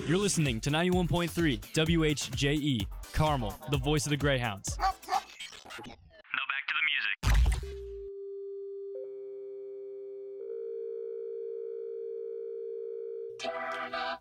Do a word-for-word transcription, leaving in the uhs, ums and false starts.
You're listening to ninety-one point three W H J E, Carmel, the voice of the Greyhounds. Now back to the music. Turn up